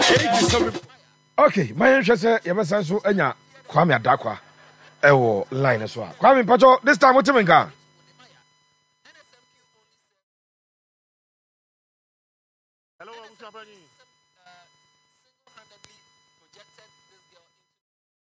Okay, my interest Yabasan so enya Kwame Adakwa. Ewo line so. Kwame Pacho, this time what you mean? Hello, Mr.